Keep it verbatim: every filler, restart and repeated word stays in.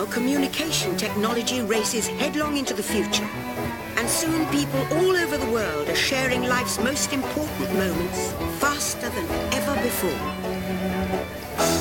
Now, communication technology races headlong into the future. And soon people all over the world are sharing life's most important moments faster than ever before.